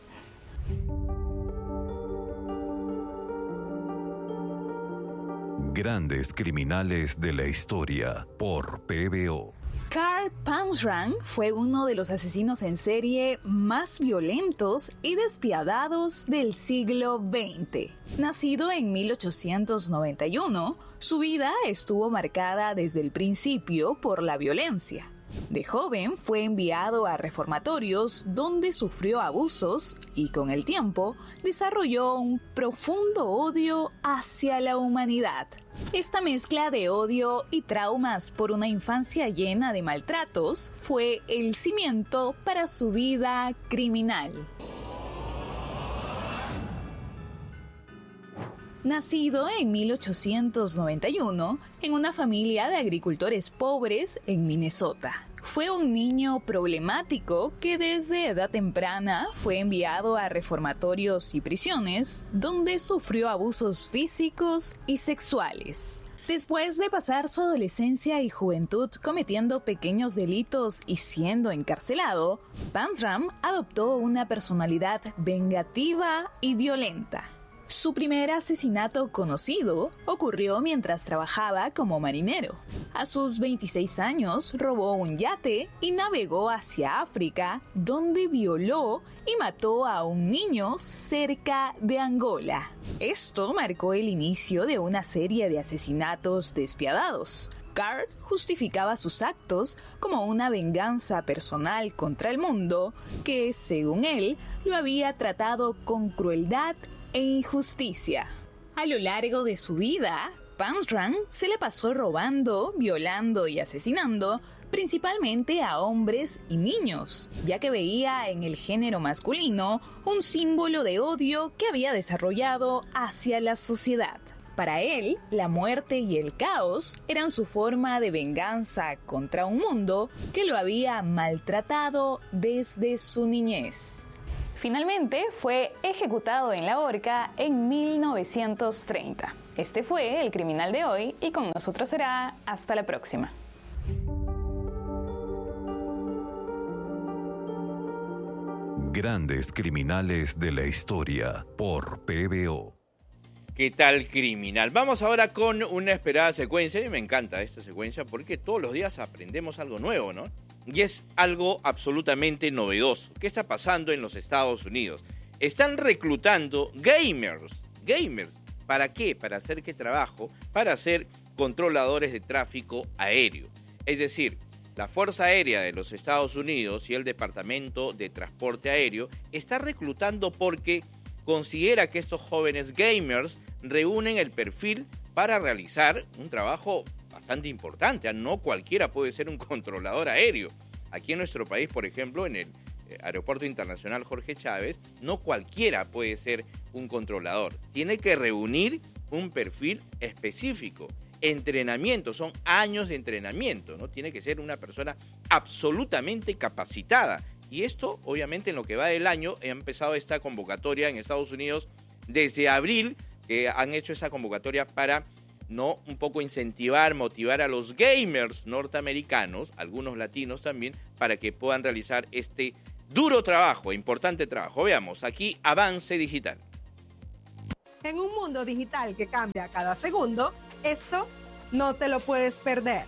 Grandes Criminales de la Historia por P B O. Carl Panzram fue uno de los asesinos en serie más violentos y despiadados del siglo veinte. Nacido en mil ochocientos noventa y uno, su vida estuvo marcada desde el principio por la violencia. De joven fue enviado a reformatorios donde sufrió abusos y con el tiempo desarrolló un profundo odio hacia la humanidad. Esta mezcla de odio y traumas por una infancia llena de maltratos fue el cimiento para su vida criminal. Nacido en mil ochocientos noventa y uno en una familia de agricultores pobres en Minnesota. Fue un niño problemático que desde edad temprana fue enviado a reformatorios y prisiones, donde sufrió abusos físicos y sexuales. Después de pasar su adolescencia y juventud cometiendo pequeños delitos y siendo encarcelado, Panzram adoptó una personalidad vengativa y violenta. Su primer asesinato conocido ocurrió mientras trabajaba como marinero. A sus veintiséis años robó un yate y navegó hacia África, donde violó y mató a un niño cerca de Angola. Esto marcó el inicio de una serie de asesinatos despiadados. Carl justificaba sus actos como una venganza personal contra el mundo que, según él, lo había tratado con crueldad e injusticia. A lo largo de su vida, Panzram se le pasó robando, violando y asesinando principalmente a hombres y niños, ya que veía en el género masculino un símbolo de odio que había desarrollado hacia la sociedad. Para él, la muerte y el caos eran su forma de venganza contra un mundo que lo había maltratado desde su niñez. Finalmente fue ejecutado en la horca en mil novecientos treinta. Este fue el criminal de hoy y con nosotros será hasta la próxima. Grandes Criminales de la Historia por P B O. ¿Qué tal, criminal? Vamos ahora con una esperada secuencia. Y me encanta esta secuencia porque todos los días aprendemos algo nuevo, ¿no? Y es algo absolutamente novedoso. ¿Qué está pasando en los Estados Unidos? Están reclutando gamers. Gamers. ¿Para qué? Para hacer qué trabajo? Para ser controladores de tráfico aéreo. Es decir, la Fuerza Aérea de los Estados Unidos y el Departamento de Transporte Aéreo está reclutando porque considera que estos jóvenes gamers reúnen el perfil para realizar un trabajo bastante importante. No cualquiera puede ser un controlador aéreo. Aquí en nuestro país, por ejemplo, en el Aeropuerto Internacional Jorge Chávez, no cualquiera puede ser un controlador. Tiene que reunir un perfil específico. Entrenamiento, son años de entrenamiento, ¿no? Tiene que ser una persona absolutamente capacitada. Y esto, obviamente, en lo que va del año, ha empezado esta convocatoria en Estados Unidos desde abril, que han hecho esa convocatoria para no un poco incentivar, motivar a los gamers norteamericanos, algunos latinos también, para que puedan realizar este duro trabajo, importante trabajo. Veamos, aquí Avance Digital. En un mundo digital que cambia cada segundo, esto no te lo puedes perder.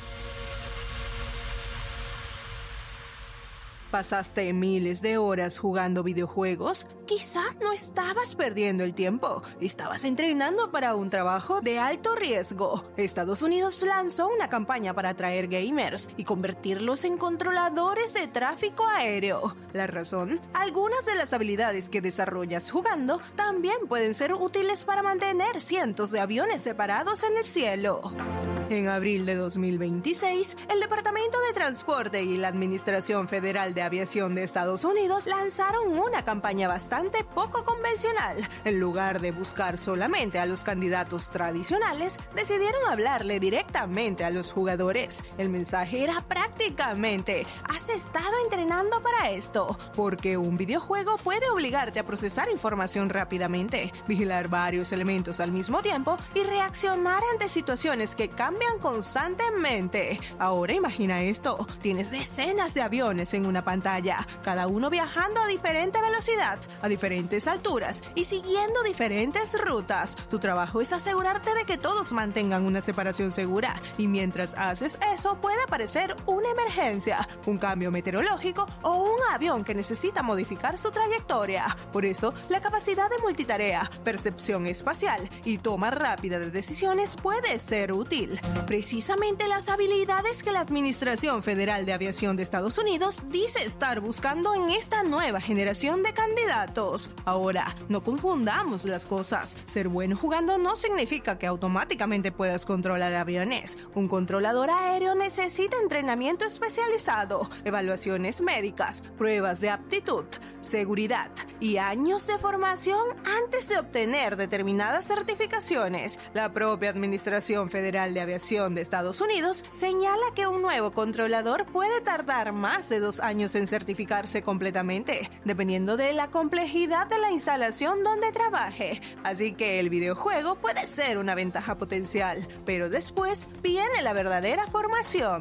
¿Pasaste miles de horas jugando videojuegos? Quizá no estabas perdiendo el tiempo, estabas entrenando para un trabajo de alto riesgo. Estados Unidos lanzó una campaña para atraer gamers y convertirlos en controladores de tráfico aéreo. ¿La razón? Algunas de las habilidades que desarrollas jugando también pueden ser útiles para mantener cientos de aviones separados en el cielo. En abril de dos mil veintiséis, el Departamento de Transporte y la Administración Federal de Aviación de Estados Unidos lanzaron una campaña bastante poco convencional. En lugar de buscar solamente a los candidatos tradicionales, decidieron hablarle directamente a los jugadores. El mensaje era prácticamente: ¿has estado entrenando para esto? Porque un videojuego puede obligarte a procesar información rápidamente, vigilar varios elementos al mismo tiempo y reaccionar ante situaciones que cambian constantemente. Ahora imagina esto: tienes decenas de aviones en una pantalla, cada uno viajando a diferente velocidad, a diferentes alturas y siguiendo diferentes rutas. Tu trabajo es asegurarte de que todos mantengan una separación segura, y mientras haces eso puede aparecer una emergencia, un cambio meteorológico o un avión que necesita modificar su trayectoria. Por eso, la capacidad de multitarea, percepción espacial y toma rápida de decisiones puede ser útil. Precisamente las habilidades que la Administración Federal de Aviación de Estados Unidos dice estar buscando en esta nueva generación de candidatos. Ahora, no confundamos las cosas. Ser bueno jugando no significa que automáticamente puedas controlar aviones. Un controlador aéreo necesita entrenamiento especializado, evaluaciones médicas, pruebas de aptitud, seguridad y años de formación antes de obtener determinadas certificaciones. La propia Administración Federal de Aviación de Estados Unidos señala que un nuevo controlador puede tardar más de dos años en certificarse completamente, dependiendo de la complejidad de la instalación donde trabaje. Así que el videojuego puede ser una ventaja potencial, pero después viene la verdadera formación.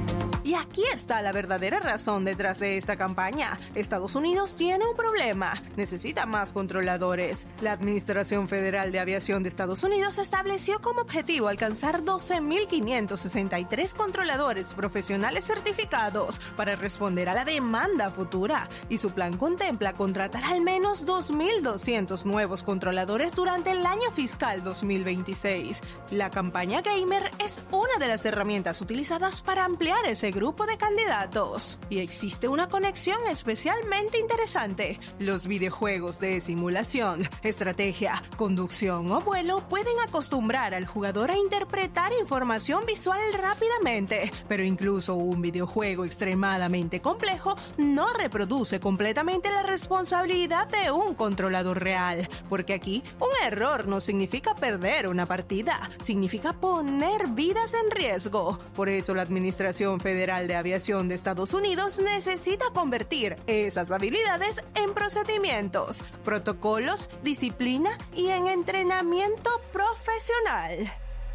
Y aquí está la verdadera razón detrás de esta campaña. Estados Unidos tiene un problema. Necesita más controladores. La Administración Federal de Aviación de Estados Unidos estableció como objetivo alcanzar doce mil quinientos sesenta y tres controladores profesionales certificados para responder a la demanda futura. Y su plan contempla contratar al menos dos mil doscientos nuevos controladores durante el año fiscal dos mil veintiséis. La campaña Gamer es una de las herramientas utilizadas para ampliar ese grupo de candidatos. Y existe una conexión especialmente interesante. Los videojuegos de simulación, estrategia, conducción o vuelo pueden acostumbrar al jugador a interpretar información visual rápidamente, pero incluso un videojuego extremadamente complejo no reproduce completamente la responsabilidad de un controlador real, porque aquí un error no significa perder una partida, significa poner vidas en riesgo. Por eso la Administración Federal de Aviación de Estados Unidos necesita convertir esas habilidades en procedimientos, protocolos, disciplina y en entrenamiento profesional.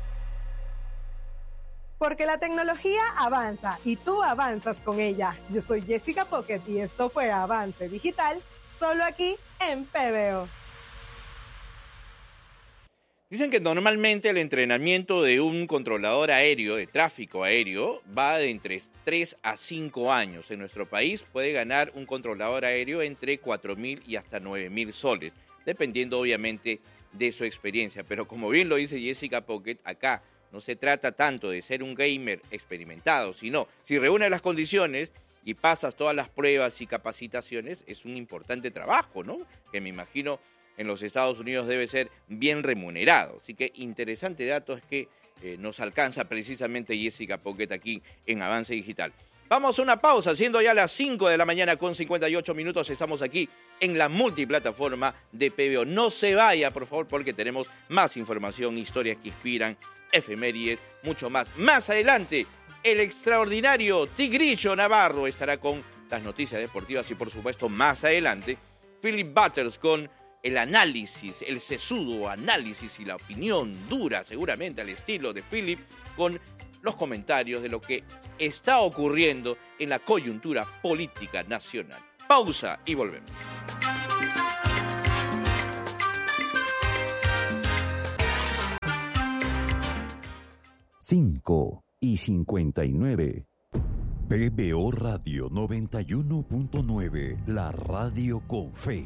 Porque la tecnología avanza y tú avanzas con ella. Yo soy Jessica Pocket y esto fue Avance Digital, solo aquí en P B O. Dicen que normalmente el entrenamiento de un controlador aéreo, de tráfico aéreo, va de entre tres a cinco años. En nuestro país puede ganar un controlador aéreo entre cuatro mil y hasta nueve mil soles, dependiendo obviamente de su experiencia. Pero como bien lo dice Jessica Pocket, acá no se trata tanto de ser un gamer experimentado, sino si reúnes las condiciones y pasas todas las pruebas y capacitaciones, es un importante trabajo, ¿no? Que me imagino en los Estados Unidos debe ser bien remunerado. Así que interesante dato es que eh, nos alcanza precisamente Jessica Pocket aquí en Avance Digital. Vamos a una pausa, siendo ya las cinco de la mañana con cincuenta y ocho minutos. Estamos aquí en la multiplataforma de P B O. No se vaya, por favor, porque tenemos más información, historias que inspiran, efemérides, mucho más. Más adelante, el extraordinario Tigrillo Navarro estará con las noticias deportivas y por supuesto más adelante, Philip Butters con el análisis, el sesudo análisis y la opinión dura seguramente al estilo de Philip con los comentarios de lo que está ocurriendo en la coyuntura política nacional. Pausa y volvemos. cinco y cincuenta y nueve. P B O Radio noventa y uno punto nueve, la radio con fe.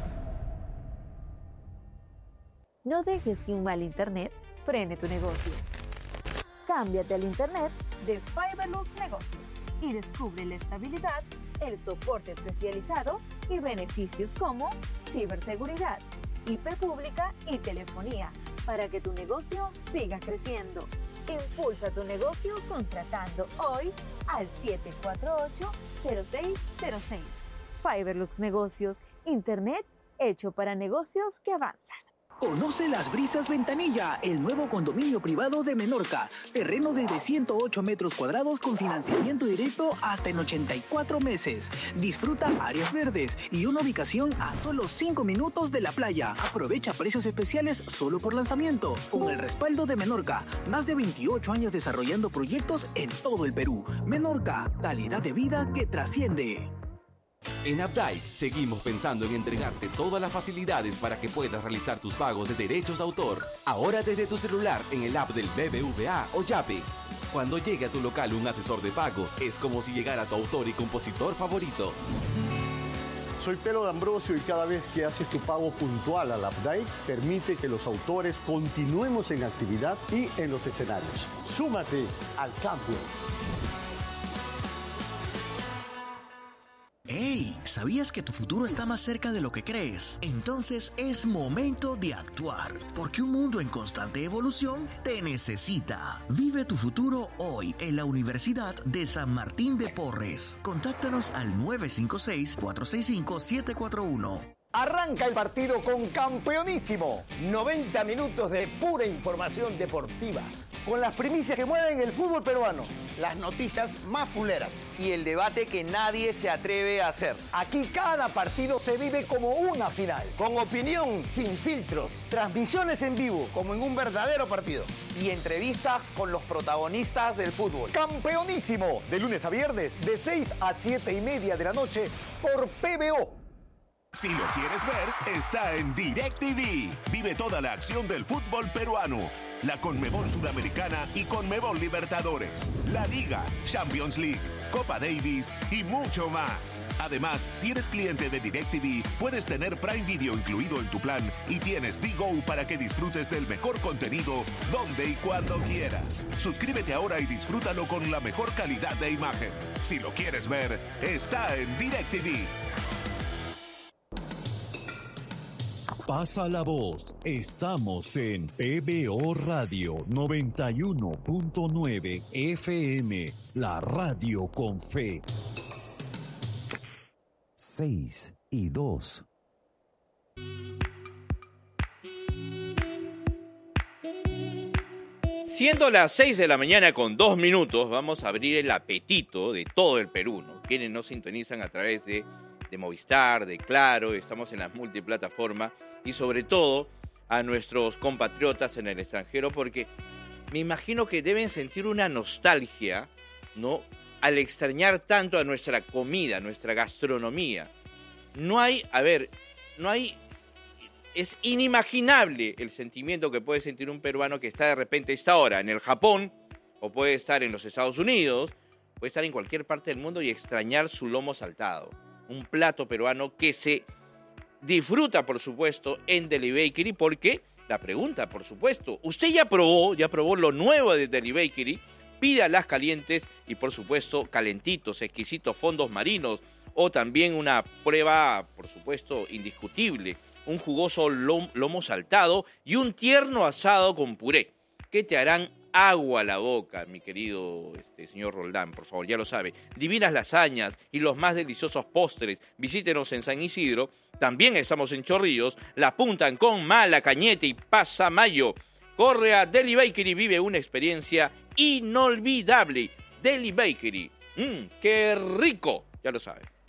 No dejes que un mal internet frene tu negocio. Cámbiate al internet de Fiberlux Negocios y descubre la estabilidad, el soporte especializado y beneficios como ciberseguridad, I P pública y telefonía para que tu negocio siga creciendo. Impulsa tu negocio contratando hoy al siete cuatro ocho, cero seis cero seis. Fiberlux Negocios, internet hecho para negocios que avanzan. Conoce Las Brisas Ventanilla, el nuevo condominio privado de Menorca. Terreno desde ciento ocho metros cuadrados con financiamiento directo hasta en ochenta y cuatro meses. Disfruta áreas verdes y una ubicación a solo cinco minutos de la playa. Aprovecha precios especiales solo por lanzamiento. Con el respaldo de Menorca, más de veintiocho años desarrollando proyectos en todo el Perú. Menorca, calidad de vida que trasciende. En Updike seguimos pensando en entregarte todas las facilidades para que puedas realizar tus pagos de derechos de autor. Ahora desde tu celular en el app del B B V A o Yape. Cuando llegue a tu local un asesor de pago, es como si llegara tu autor y compositor favorito. Soy Pedro D'Ambrosio y cada vez que haces tu pago puntual al Updike, permite que los autores continuemos en actividad y en los escenarios. Súmate al cambio. ¡Hey! ¿Sabías que tu futuro está más cerca de lo que crees? Entonces es momento de actuar, porque un mundo en constante evolución te necesita. Vive tu futuro hoy en la Universidad de San Martín de Porres. Contáctanos al nueve cinco seis, cuatro seis cinco, siete cuatro uno. Arranca el partido con Campeonísimo. noventa minutos de pura información deportiva. Con las primicias que mueven el fútbol peruano. Las noticias más fuleras. Y el debate que nadie se atreve a hacer. Aquí cada partido se vive como una final. Con opinión sin filtros. Transmisiones en vivo. Como en un verdadero partido. Y entrevistas con los protagonistas del fútbol. Campeonísimo. De lunes a viernes. De seis a siete y media de la noche. Por P B O. Si lo quieres ver, está en DirecTV. Vive toda la acción del fútbol peruano, la Conmebol Sudamericana y Conmebol Libertadores, la Liga, Champions League, Copa Davis y mucho más. Además, si eres cliente de DirecTV, puedes tener Prime Video incluido en tu plan y tienes D-Go para que disfrutes del mejor contenido donde y cuando quieras. Suscríbete ahora y disfrútalo con la mejor calidad de imagen. Si lo quieres ver, está en DirecTV. Pasa la voz. Estamos en P B O Radio noventa y uno punto nueve F M, la radio con fe. Seis y dos. Siendo las seis de la mañana con dos minutos, vamos a abrir el apetito de todo el Perú, ¿no? Quienes nos sintonizan a través de, de Movistar, de Claro, estamos en las multiplataformas. Y sobre todo a nuestros compatriotas en el extranjero, porque me imagino que deben sentir una nostalgia, ¿no?, al extrañar tanto a nuestra comida, nuestra gastronomía. No hay, a ver, no hay, es inimaginable el sentimiento que puede sentir un peruano que está de repente a esta hora en el Japón, o puede estar en los Estados Unidos, puede estar en cualquier parte del mundo y extrañar su lomo saltado. Un plato peruano que se disfruta, por supuesto, en Deli Bakery, porque la pregunta, por supuesto, usted ya probó, ya probó lo nuevo de Deli Bakery, pídalas calientes y, por supuesto, calentitos, exquisitos fondos marinos, o también una prueba, por supuesto, indiscutible, un jugoso lom- lomo saltado y un tierno asado con puré, que te harán agua a la boca, mi querido este, señor Roldán, por favor, ya lo sabe. Divinas lasañas y los más deliciosos postres. Visítenos en San Isidro. También estamos en Chorrillos, La Punta, Ancón, Mala, Cañete y Pasamayo. Corre a Deli Bakery y vive una experiencia inolvidable. Deli Bakery. ¡Mmm, qué rico! Ya lo sabe.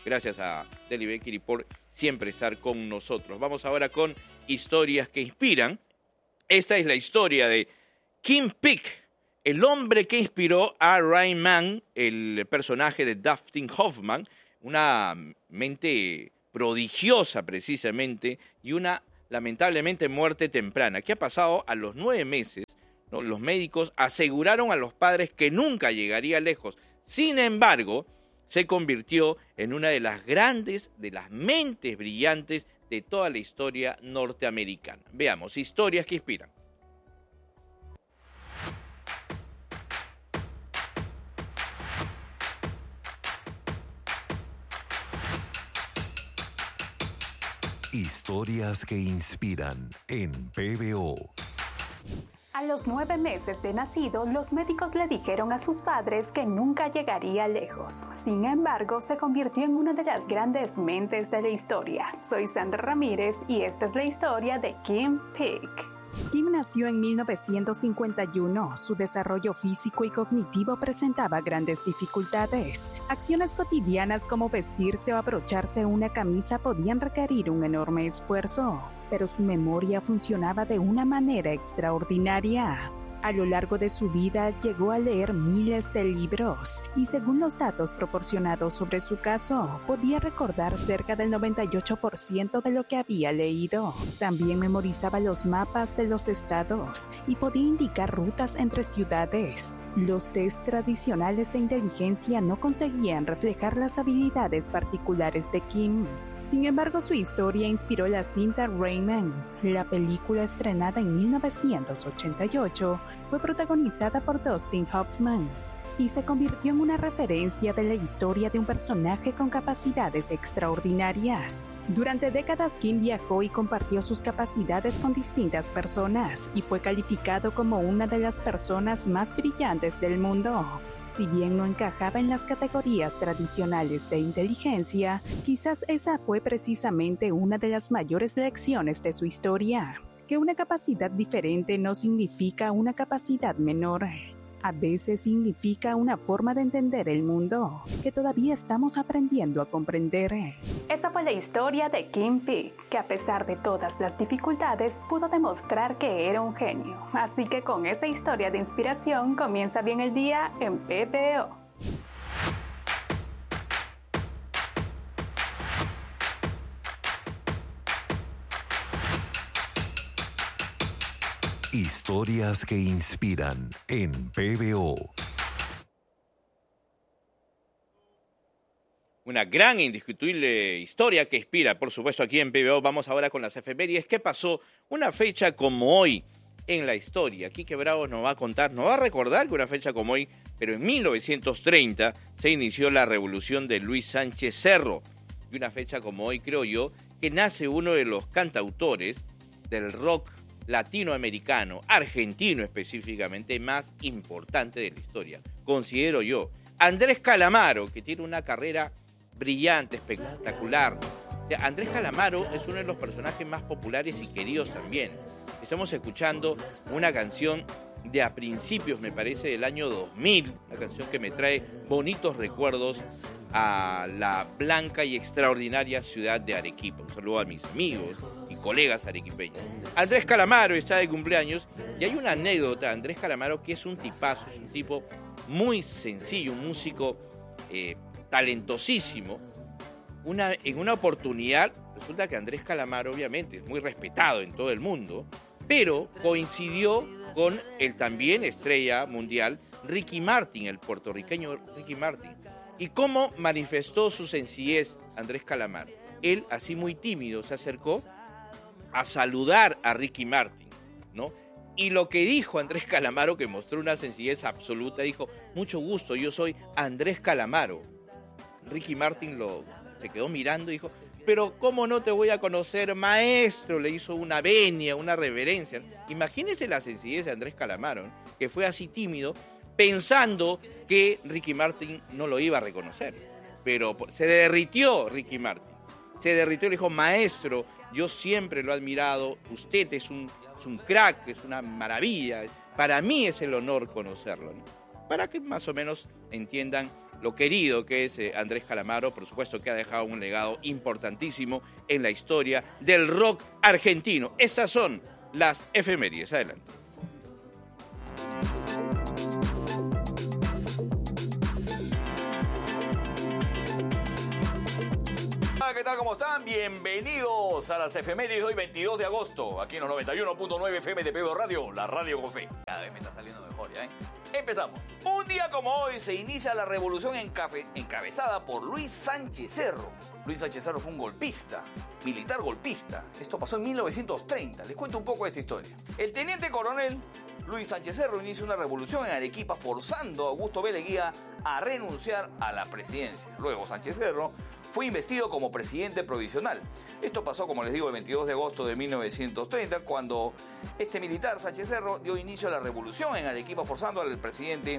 Gracias a Deli Bekiri por siempre estar con nosotros. Vamos ahora con historias que inspiran. Esta es la historia de Kim Peek, el hombre que inspiró a Rain Man, el personaje de Dustin Hoffman, una mente prodigiosa precisamente y una lamentablemente muerte temprana. ¿Qué ha pasado? A los nueve meses, ¿no? Los médicos aseguraron a los padres que nunca llegaría lejos. Sin embargo, se convirtió en una de las grandes, de las mentes brillantes de toda la historia norteamericana. Veamos, historias que inspiran. Historias que inspiran en P B O. A los nueve meses de nacido, los médicos le dijeron a sus padres que nunca llegaría lejos. Sin embargo, se convirtió en una de las grandes mentes de la historia. Soy Sandra Ramírez y esta es la historia de Kim Peek. Kim nació en mil novecientos cincuenta y uno. Su desarrollo físico y cognitivo presentaba grandes dificultades. Acciones cotidianas como vestirse o abrocharse una camisa podían requerir un enorme esfuerzo, pero su memoria funcionaba de una manera extraordinaria. A lo largo de su vida llegó a leer miles de libros y según los datos proporcionados sobre su caso, podía recordar cerca del noventa y ocho por ciento de lo que había leído. También memorizaba los mapas de los estados y podía indicar rutas entre ciudades. Los test tradicionales de inteligencia no conseguían reflejar las habilidades particulares de Kim. Sin embargo, su historia inspiró la cinta Rain Man. La película, estrenada en mil novecientos ochenta y ocho, fue protagonizada por Dustin Hoffman y se convirtió en una referencia de la historia de un personaje con capacidades extraordinarias. Durante décadas, Kim viajó y compartió sus capacidades con distintas personas y fue calificado como una de las personas más brillantes del mundo. Si bien no encajaba en las categorías tradicionales de inteligencia, quizás esa fue precisamente una de las mayores lecciones de su historia, que una capacidad diferente no significa una capacidad menor. A veces significa una forma de entender el mundo que todavía estamos aprendiendo a comprender. Esa fue la historia de Kim Peek, que a pesar de todas las dificultades pudo demostrar que era un genio. Así que con esa historia de inspiración comienza bien el día en P B O. Historias que inspiran en P B O. Una gran e indiscutible historia que inspira, por supuesto, aquí en P B O. Vamos ahora con las efemérides. ¿Qué pasó una fecha como hoy en la historia? Quique Bravo nos va a contar, nos va a recordar que una fecha como hoy, pero en mil novecientos treinta, se inició la revolución de Luis Sánchez Cerro. Y una fecha como hoy, creo yo, que nace uno de los cantautores del rock latinoamericano, argentino específicamente, más importante de la historia, considero yo. Andrés Calamaro, que tiene una carrera brillante, espectacular. O sea, Andrés Calamaro es uno de los personajes más populares y queridos también. Estamos escuchando una canción de a principios, me parece, del año dos mil, una canción que me trae bonitos recuerdos a la blanca y extraordinaria ciudad de Arequipa. Un saludo a mis amigos y colegas arequipeños. Andrés Calamaro está de cumpleaños y hay una anécdota de Andrés Calamaro que es un tipazo, es un tipo muy sencillo, un músico eh, talentosísimo. Una, en una oportunidad, resulta que Andrés Calamaro obviamente es muy respetado en todo el mundo, pero coincidió con el también estrella mundial Ricky Martin, el puertorriqueño Ricky Martin. ¿Y cómo manifestó su sencillez Andrés Calamaro? Él, así muy tímido, se acercó a saludar a Ricky Martin, ¿no? Y lo que dijo Andrés Calamaro, que mostró una sencillez absoluta, dijo: mucho gusto, yo soy Andrés Calamaro. Ricky Martin lo, se quedó mirando y dijo: pero ¿cómo no te voy a conocer, maestro? Le hizo una venia, una reverencia. Imagínese la sencillez de Andrés Calamaro, ¿no? Que fue así tímido, pensando que Ricky Martin no lo iba a reconocer. Pero se derritió Ricky Martin. Se derritió y le dijo: maestro, yo siempre lo he admirado. Usted es un, es un crack, es una maravilla. Para mí es el honor conocerlo, ¿no? Para que más o menos entiendan lo querido que es eh, Andrés Calamaro, por supuesto que ha dejado un legado importantísimo en la historia del rock argentino. Estas son las efemérides. Adelante. ¿Qué tal? ¿Cómo están? Bienvenidos a las efemérides de hoy, veintidós de agosto, aquí en los noventa y uno punto nueve F M de P B O Radio, la radio con fe. Cada vez me está saliendo mejor ya, ¿eh? Empezamos. Un día como hoy se inicia la revolución encafe- encabezada por Luis Sánchez Cerro. Luis Sánchez Cerro fue un golpista, militar golpista. Esto pasó en mil novecientos treinta. Les cuento un poco de esta historia. El teniente coronel Luis Sánchez Cerro inicia una revolución en Arequipa forzando a Augusto B. Leguía a renunciar a la presidencia. Luego Sánchez Cerro fue investido como presidente provisional. Esto pasó, como les digo, el veintidós de agosto de mil novecientos treinta, cuando este militar, Sánchez Cerro, dio inicio a la revolución en Arequipa, forzando al presidente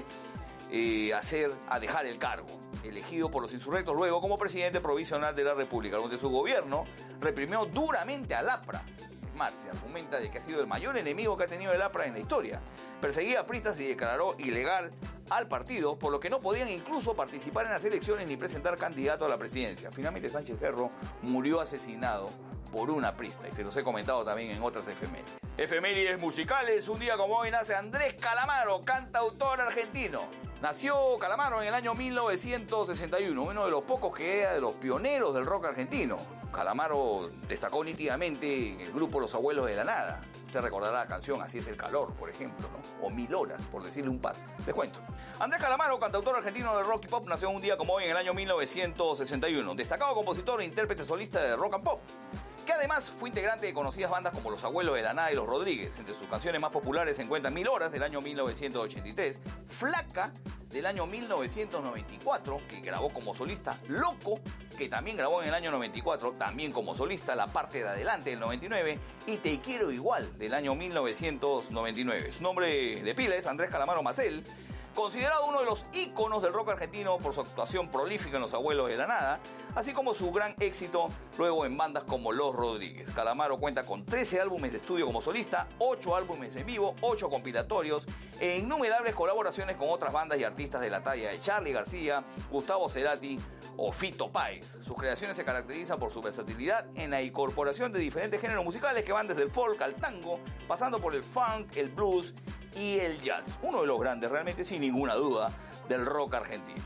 eh, a, hacer, a dejar el cargo. Elegido por los insurrectos luego como presidente provisional de la República, donde su gobierno reprimió duramente al APRA. Es más, se argumenta de que ha sido el mayor enemigo que ha tenido el APRA en la historia. Perseguía a pristas y declaró ilegal al partido, por lo que no podían incluso participar en las elecciones ni presentar candidato a la presidencia. Finalmente Sánchez Cerro murió asesinado por una prista, y se los he comentado también en otras efemérides. Efemérides musicales, un día como hoy nace Andrés Calamaro, cantautor argentino. Nació Calamaro en el año mil novecientos sesenta y uno, uno de los pocos que era de los pioneros del rock argentino. Calamaro destacó nítidamente en el grupo Los Abuelos de la Nada. Usted recordará la canción Así es el calor, por ejemplo, ¿no? O Mil horas, por decirle un par. Les cuento. Andrés Calamaro, cantautor argentino de rock y pop, nació un día como hoy en el año mil novecientos sesenta y uno. Destacado compositor e intérprete solista de rock and pop, que además fue integrante de conocidas bandas como Los Abuelos de la Nada y Los Rodríguez. Entre sus canciones más populares se encuentran Mil horas, del año mil novecientos ochenta y tres, Flaca, del año mil novecientos noventa y cuatro, que grabó como solista, Loco, que también grabó en el año noventa y cuatro, también como solista, La parte de adelante del noventa y nueve, y Te quiero igual, del año mil novecientos noventa y nueve. Su nombre de pila es Andrés Calamaro Macel, considerado uno de los íconos del rock argentino por su actuación prolífica en Los Abuelos de la Nada, así como su gran éxito luego en bandas como Los Rodríguez. Calamaro cuenta con trece álbumes de estudio como solista, ocho álbumes en vivo, ocho compilatorios e innumerables colaboraciones con otras bandas y artistas de la talla de Charly García, Gustavo Cerati o Fito Páez. Sus creaciones se caracterizan por su versatilidad en la incorporación de diferentes géneros musicales que van desde el folk al tango, pasando por el funk, el blues y el jazz. Uno de los grandes, realmente sin ninguna duda, del rock argentino.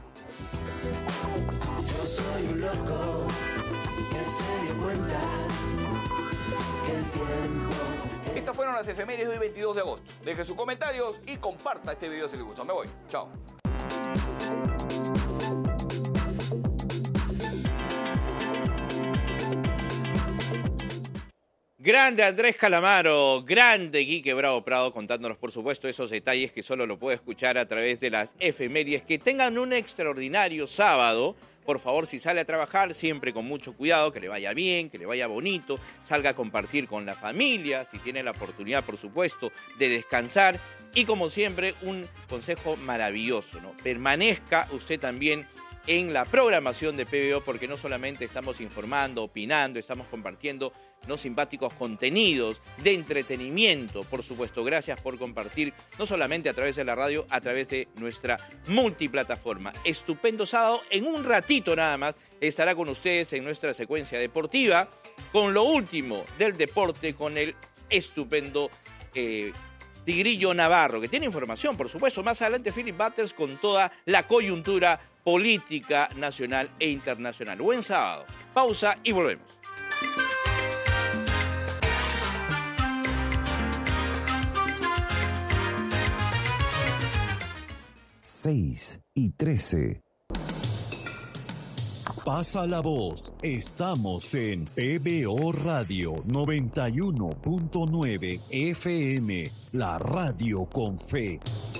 Yo soy un loco que se dio cuenta que el tiempo... Estas fueron las efemérides de hoy, veintidós de agosto. Deje sus comentarios y comparta este video si les gustó. Me voy. Chao. Grande Andrés Calamaro, grande Quique Bravo Prado, contándonos por supuesto esos detalles que solo lo puede escuchar a través de las efemérides. Que tengan un extraordinario sábado. Por favor, si sale a trabajar, siempre con mucho cuidado, que le vaya bien, que le vaya bonito, salga a compartir con la familia, si tiene la oportunidad, por supuesto, de descansar. Y como siempre, un consejo maravilloso, ¿no? Permanezca usted también en la programación de P B O, porque no solamente estamos informando, opinando, estamos compartiendo no simpáticos contenidos de entretenimiento, por supuesto. Gracias por compartir, no solamente a través de la radio, a través de nuestra multiplataforma. Estupendo sábado. En un ratito nada más estará con ustedes en nuestra secuencia deportiva con lo último del deporte, con el estupendo eh, Tigrillo Navarro, que tiene información, por supuesto. Más adelante Philip Butters con toda la coyuntura política nacional e internacional. Buen sábado. Pausa y volvemos. seis y trece. Pasa la voz. Estamos en P B O Radio noventa y uno punto nueve F M, la radio con fe.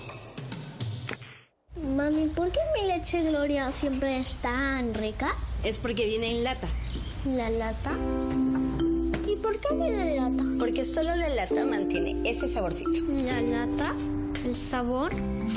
Mami, ¿por qué mi leche Gloria siempre es tan rica? Es porque viene en lata. ¿La lata? ¿Y por qué viene en lata? Porque solo la lata mantiene ese saborcito. ¿La lata? ¿El sabor?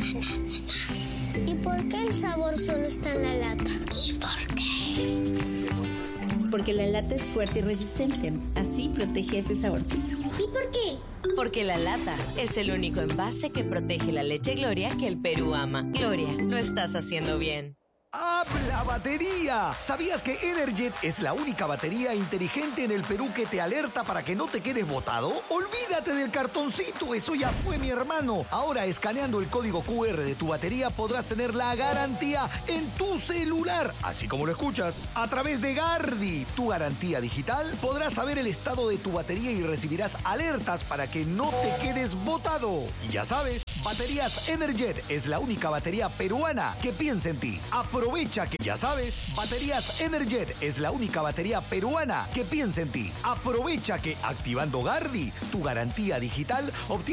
¿Y por qué el sabor solo está en la lata? ¿Y por qué? Porque la lata es fuerte y resistente. Así protege ese saborcito. ¿Y por qué? Porque la lata es el único envase que protege la leche Gloria que el Perú ama. Gloria, lo estás haciendo bien. ¡Habla batería! ¿Sabías que Energet es la única batería inteligente en el Perú que te alerta para que no te quedes botado? Olvídate del cartoncito, eso ya fue, mi hermano. Ahora, escaneando el código cu erre de tu batería, podrás tener la garantía en tu celular, así como lo escuchas. A través de Gardi, tu garantía digital, podrás saber el estado de tu batería y recibirás alertas para que no te quedes botado. Y ya sabes, Baterías Energet es la única batería peruana que piensa en ti. Aprovecha que, ya sabes, Baterías Energet es la única batería peruana que piensa en ti. Aprovecha que activando Gardi, tu garantía digital, obtienes